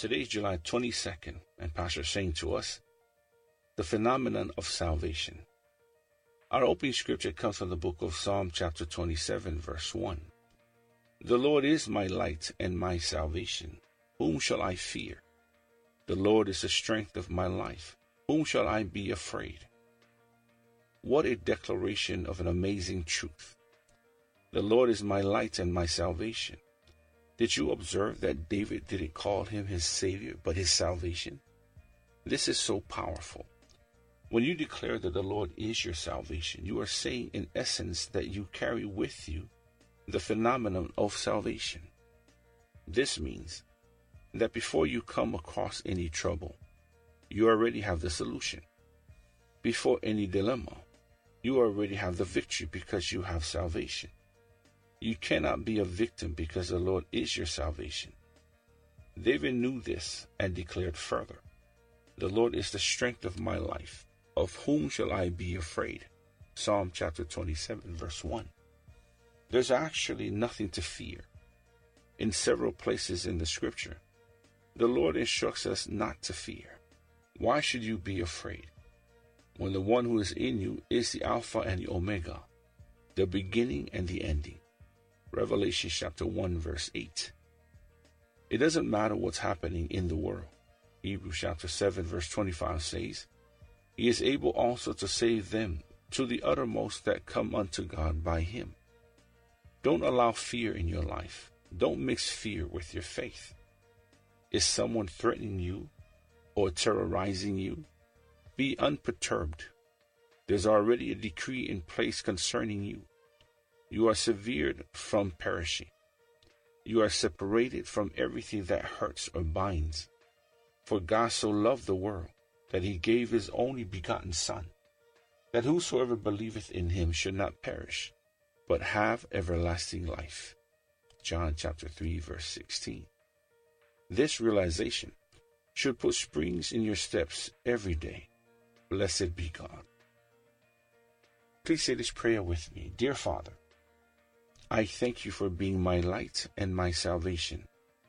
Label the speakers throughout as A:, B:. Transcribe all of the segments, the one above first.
A: Today is July 22nd, and Pastor is saying to us, the phenomenon of salvation. Our opening scripture comes from the book of Psalm chapter 27, verse 1. The Lord is my light and my salvation. Whom shall I fear? The Lord is the strength of my life. Whom shall I be afraid? What a declaration of an amazing truth. The Lord is my light and my salvation. Did you observe that David didn't call him his Savior, but his salvation? This is so powerful. When you declare that the Lord is your salvation, you are saying in essence that you carry with you the phenomenon of salvation. This means that before you come across any trouble, you already have the solution. Before any dilemma, you already have the victory because you have salvation. You cannot be a victim because the Lord is your salvation. David knew this and declared further, the Lord is the strength of my life. Of whom shall I be afraid? Psalm chapter 27, verse 1. There's actually nothing to fear. In several places in the scripture, the Lord instructs us not to fear. Why should you be afraid when the one who is in you is the Alpha and the Omega, the beginning and the ending? Revelation chapter 1, verse 8. It doesn't matter what's happening in the world. Hebrews chapter 7, verse 25 says, He is able also to save them to the uttermost that come unto God by him. Don't allow fear in your life. Don't mix fear with your faith. Is someone threatening you or terrorizing you? Be unperturbed. There's already a decree in place concerning you. You are severed from perishing. You are separated from everything that hurts or binds. For God so loved the world that he gave his only begotten Son, that whosoever believeth in him should not perish, but have everlasting life. John chapter 3, verse 16. This realization should put springs in your steps every day. Blessed be God. Please say this prayer with me. Dear Father, I thank you for being my light and my salvation.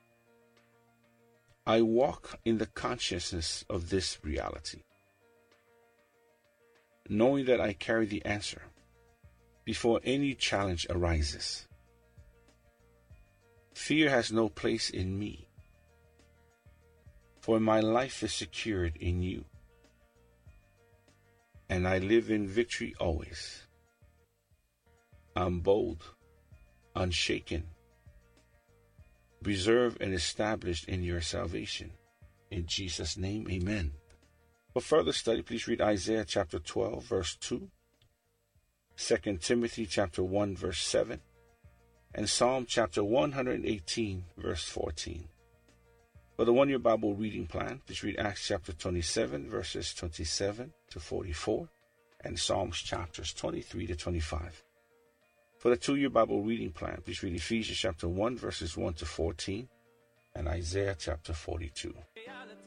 A: I walk in the consciousness of this reality, knowing that I carry the answer before any challenge arises. Fear has no place in me, for my life is secured in you, and I live in victory always. I'm bold, unshaken, preserved and established in your salvation. In Jesus' name, amen. For further study, please read Isaiah chapter 12, verse 2, 2 Timothy chapter 1, verse 7, and Psalm chapter 118, verse 14. For the one-year Bible reading plan, please read Acts chapter 27, verses 27 to 44, and Psalms chapters 23 to 25. For the 2-year Bible reading plan, please read Ephesians chapter 1, verses 1 to 14, and Isaiah chapter 42.